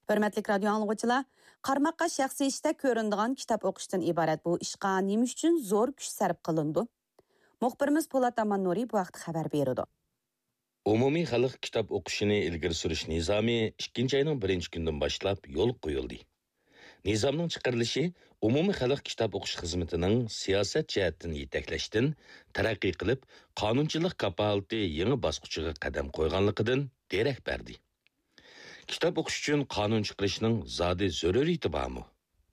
Hörmətli radio anlıqçılar, qarmaqqa şəxsi işdə göründüğün kitab oquşdan ibarət bu işqa nima üçün zor kuch sərf qılındı? Muxbirimiz Polat Aman Nuri bu vaqt xəbər berdi. Umumiy xalq kitob o'qishini ilgari surish nizomi 2-oyning 1-kunidan boshlab yo'l qo'yildi. Nizomning chiqarilishi umumiy xalq kitob o'qish xizmatining siyosat jihatdan yetaklashdan taraqqiy qilib, qonunchilik kapolati yangi bosqichiga qadam qo'yganligidan derak berdi. Kitob o'qish uchun qonun chiqarishning zodi zaruriyati bormi?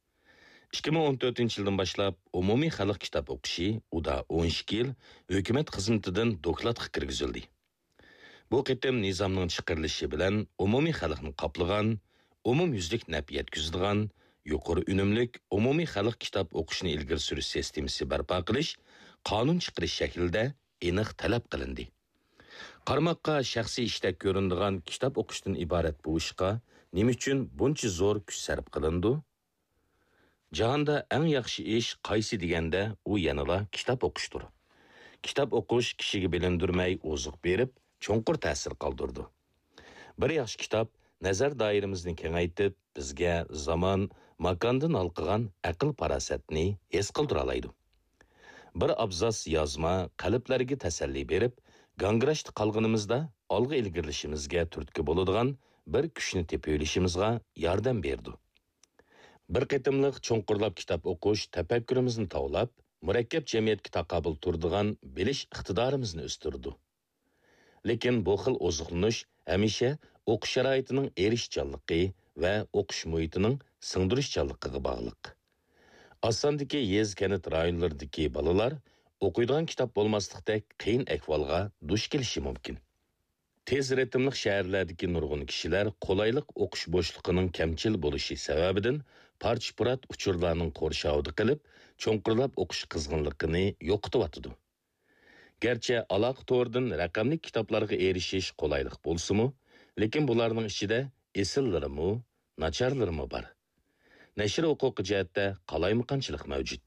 2014-yildan boshlab umumiy xalq kitob o'qishi uda 12 yil hukumat xizmatidan dokladga kirgizildi. Bu qitim nizomning chiqarilishi bilan umumiy xalqni qoplagan, umumyuzlik naf yetkazadigan, yuqori unumlik umumiy xalq kitob o'qishni ilgari surish sistemasi barpo qilish qonun chiqarish shaklida aniq talab qilindi. Qarmoqqa shaxsiy ishda ko'rinadigan kitob o'qishdan iborat bu ishqa nima uchun buncha zo'r kuch sarf qilindi? Jahonda eng yaxshi ish qaysi deganda u yanada kitob o'qishdir. Kitob o'qish kishiga bilindirmay oziq berib, cho'nqur ta'sir qoldirdi. Bir yaxshi kitob nazar doiramizni kengaytib, bizga zamon, makondan olqigan aql farosatni his qildira oladi. Bir abzas yozma qalblarga tasalli berib, gangrashda qolganimizda olg'a ilgirilishimizga turtki bo'ladigan bir kuchni tepib olishimizga yordam berdi. Bir qitimliq cho'nqurlab kitob o'qish tafakkurimizni tovlab, murakkab jamiyatga taqobil turadigan bilish iqtidorimizni o'stirdi. Lekin bu xil oziqlanish hamisha o'qish sharoitining erishchanligi va o'qish muhitining singdirishchanligiga bog'liq. Osondagi yez kanit rayonlaridagi bolalar o'qiydigan kitob bo'lmaslikdek qiyin ahvolga duch kelishi mumkin. Tez ritmli shaharlardagi nurg'un kishilar qulaylik o'qish bo'shligining kamchil bo'lishi sababidan parch-purat uchurlarning qo'rshovida qilib, cho'nqurlab o'qish qizg'inligini yo'qotyotdi. Gerçi aloqa to'ridan raqamli kitoblarga erishish qulaylik bo'lsa-mu, lekin bularning ichida esillarimi, nacharlarimi bor. Nashr huquqi jihatda qalaymiqanchilik mavjud.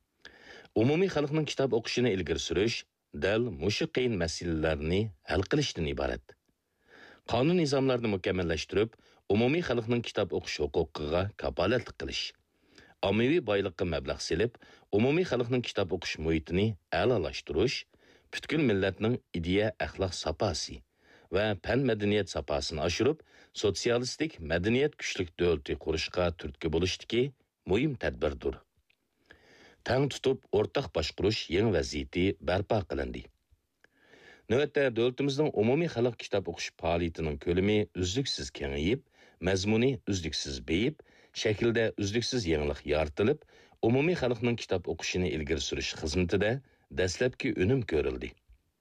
Umumiy xalqning kitob o'qishini ilgari surish dal mushu qiyin masalalarni hal qilishdan iborat. Qonun nizomlarini mukammallashtirib, umumiy xalqning kitob o'qish huquqiga kapolatlik qilish. Ommaviy boylikqa mablag' selib, umumiy xalqning kitob o'qish muhitini a'lolashtirish, butkul millatning ideya axloq sapasi va fan madaniyat sapasini oshirib, sotsialistik madaniyat kuchlik davlati qurishga turtki bo'lishdiki, muhim tadbirdir. Tang tutib o'rtaq boshqarish yangi vaziyati barpo qilindi. Navbatda davlatimizning umumiy xalq kitob o'qish faoliyatining ko'lami uzluksiz kengayib, mazmuni uzluksiz beyib, shaklda uzluksiz yangilik yaratilib, umumiy xalqning kitob o'qishini ilgari surish xizmatida dastlabki unum ko'rildi.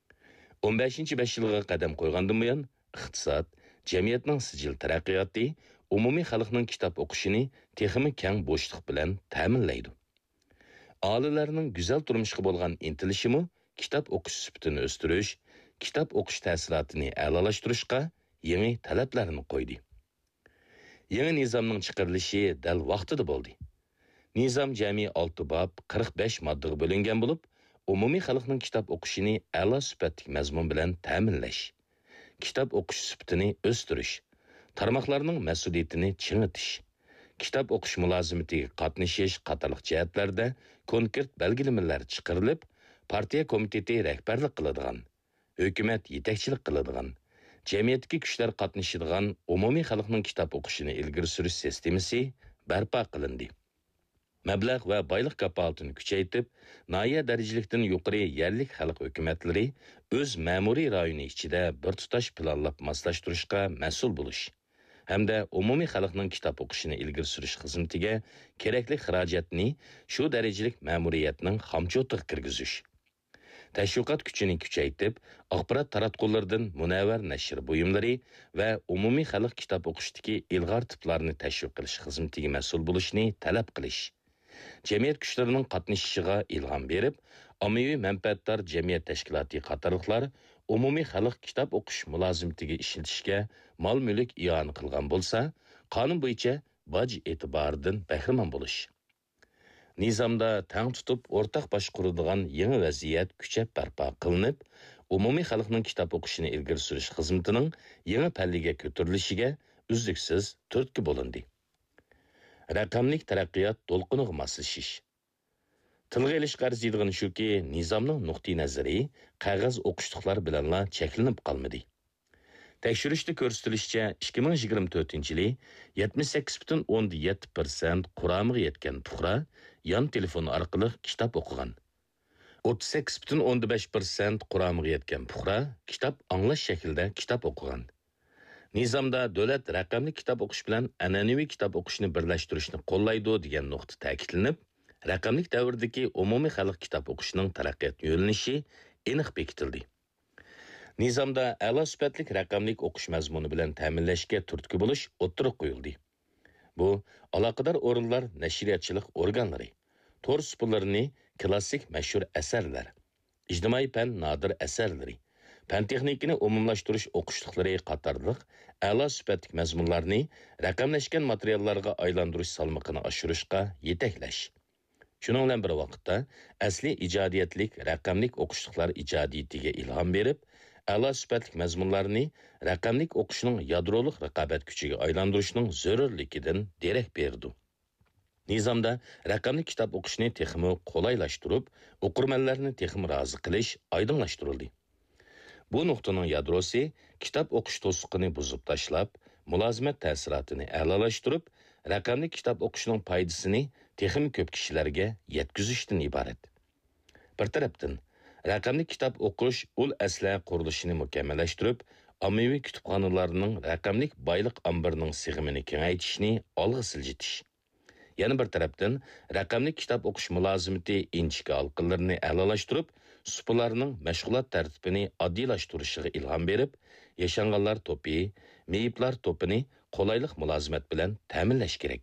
15-5 yilga qadam qo'ygandan buyon iqtisod, jamiyatning sijil taraqqiyoti umumiy xalqning kitob o'qishini texnik keng bo'shliq bilan ta'minlaydi. Oilalarning go'zal turmushga bo'lgan intilishimi kitob o'qish sifatini o'stirish, kitob o'qish ta'sirotini a'lolashtirishga yangi talablarni qo'ydi. Yangi nizomning chiqarilishi dal vaqtida bo'ldi. Nizom jami 6 bob 45 moddaga bo'lingan bo'lib, umumiy xalqning kitob o'qishini a'lo sifatli mazmun bilan ta'minlash, kitob o'qish sifatini o'stirish, tarmoqlarning mas'uliyatini chingitish, kitob o'qish mulozimatiga qatnashish qatorliq jihatlarda konkret belgilamalar chiqarilib, partiya komiteti rahbarlik qiladigan, hukumat yetakchilik qiladigan, jamiyatdagi kuchlar qatnashadigan umumiy xalqning kitob o'qishini ilgari surish sistemasi barpo qilindi. Mablag' va boylik kapolatini kuchaytirib, noya darajalikdan yuqori yerlik xalq hukumatlari o'z ma'muriy rayoni ichida bir tutash planlab moslashtirishga mas'ul bo'lish hamda umumiy xalqning kitob o'qishini ilgari surish xizmatiga kerakli xarajatni shu darajalik ma'muriyatning xomchotiga kirgizish. Tashviqot kuchini kuchaytirib, axborot taratqullaridan munavvar nashr buyumlari va umumiy xalq kitob o'qishdagi ilg'or tiplarni tashviq qilish xizmatiga mas'ul bo'lishni talab qilish. Jamiyat kuchlarining qatnashishiga ilhom berib, ommaviy manfaatdor jamiyat tashkiloti qatorliqlar umumiy xalq kitob o'qish mulozimatiga ishlatishga mol-mulk iyon qilgan bo'lsa, qonun bo'yicha boj e'tiboridan bahramand bo'lish. Nizomda tang tutib o'rtaq boshqaradigan yangi vaziyat kuchab barpo qilinib, umumiy xalqning kitob o'qishini ilgari surish xizmatining yangi palliga ko'tarilishiga uzluksiz turtki bo'lindi. Raqamlik taraqqiyot to'lqiniga moslashish. Tilga ilishga arziydigan shuki, nizomning nuqtai nazari qog'oz o'qishliqlar bilanla cheklanib qolmadi. Tekshirishda ko'rsatilishicha 2024-yili 78,7% quramiga yetgan fuqaro yon telefon orqali kitob o'qigan. 38,5% quramiga yetgan fuqaro kitob anglash shaklida kitob o'qigan. Nizomda davlat raqamli kitob o'qish bilan an'anaviy kitob o'qishni birlashtirishni qo'llaydi degan nuqta ta'kidlanib, raqamli davrdagi umumiy xalq kitob o'qishining taraqqiyot yo'linishi aniq bekitildi. Nizomda a'lo sifatli raqamli o'qish mazmuni bilan ta'minlashga turtki bo'lish o'ttirib qo'yildi. Bu aloqador o'rinlar nashriyatchilik organlari, tor supularini klassik mashhur asarlar, ijtimoiy fan nodir asarlari, fan texnikini umumlashtirish o'qishliqlari qatorliq a'lo sifatli mazmunlarni raqamlashgan materiallarga aylantirish salmoqini oshirishga yetaklash. Shuning bilan bir vaqtda asli ijodiyatlik raqamlik o'qishliqlar ijodiyatiga ilhom berib, a'lo sifatli mazmunlarni raqamlik o'qishning yadroliq raqobat kuchiga aylantirishning zarurligidan derak berdi. Nizomda raqamli kitob o'qishni texmi qulaylashtirib, o'qirmanlarni texmi rozi qilish oydinlashtirildi. Bu nuqtaning yadrosi kitob o'qish to'siqini buzib tashlab, mulozimat ta'sirotini a'lolashtirib, raqamli kitob o'qishning foydasini texmi ko'p kishilarga yetkazishdan iborat. Bir tarafdan raqamli kitob o'qish ul asla qurilishini mukammallashtirib, ommaviy kutubxonalarning raqamli boyliq ombirining sig'imini kengaytirishni olg'a siljitish. Yana bir tarafdan raqamli kitob o'qish mulozimati inchika halqalarini a'lolashtirib, supalarning mashg'ulot tartibini oddiylashtirilishiga ilhom berib, yashanganlar to'pi, meyiblar to'pini qolaylik mulozimat bilan ta'minlash kerak.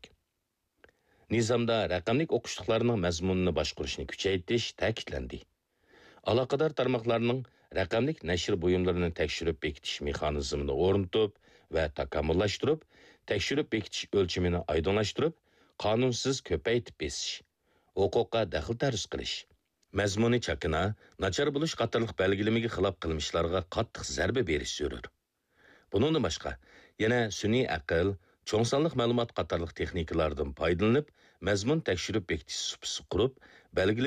Nizomda raqamli o'qishliqlarning mazmunini boshqarishni kuchaytirish ta'kidlandi. Aloqador tarmoqlarning raqamlik nashr buyumlarini tekshirib bekitish mexanizmini o'rnatib va takomillashtirib, tekshirib bekitish o'lchimini oydinlashtirib, qonunsiz ko'paytib besish, huquqqa daxl taruz qilish, mazmuni chakina, nachar bo'lish qatorliq belgilamaga xilof qilmishlarga qattiq zarba berish zarur. Bundan boshqa, yana sun'iy aql, cho'ng sonliq ma'lumot qatorliq texnikalardan foydalanib, mazmun tekshirib bekitish supasi qurib, belgilamaga